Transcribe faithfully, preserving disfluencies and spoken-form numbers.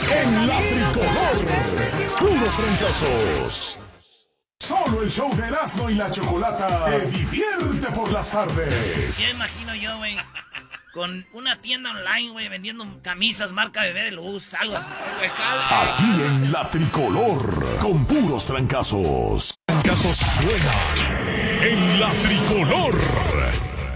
En la tricolor, puros fracasos. Solo el show de Erasmo y la Chocolata te divierte por las tardes. Ya imagino yo, güey, con una tienda online, güey, vendiendo camisas marca Bebé de Luz, algo así. Aquí en la tricolor, con puros trancazos. Trancazos suenan en la tricolor.